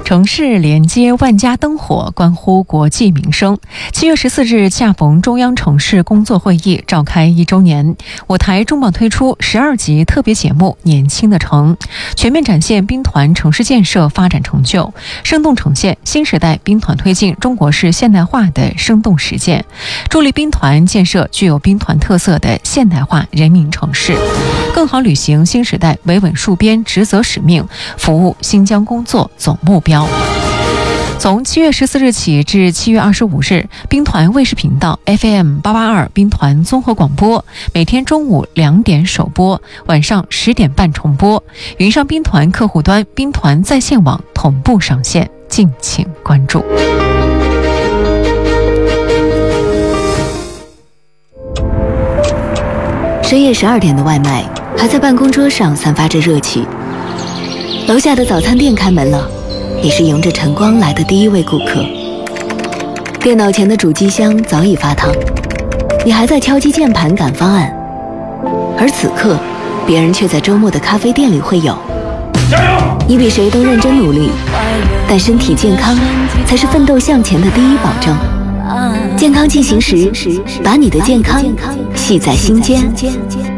城市连接万家灯火，关乎国计民生。7月14日恰逢中央城市工作会议召开1周年，我台重磅推出12集特别节目《年轻的城》，全面展现兵团城市建设发展成就，生动呈现新时代兵团推进中国式现代化的生动实践，助力兵团建设具有兵团特色的现代化人民城市，更好履行新时代维稳戍边职责使命，服务新疆工作总目标。从7月14日起至7月25日，兵团卫视频道 FM882 兵团综合广播每天中午2点首播，晚上10点半重播。云上兵团客户端兵团在线网同步上线，敬请关注。 深夜12点的外卖还在办公桌上散发着热气，楼下的早餐店开门了，你是迎着晨光来的第一位顾客。电脑前的主机箱早已发烫，你还在敲击键盘赶方案，而此刻别人却在周末的咖啡店里会友。 加油！ 你比谁都认真努力，但身体健康才是奋斗向前的第一保证。健康进行时，把你的健康系在心间。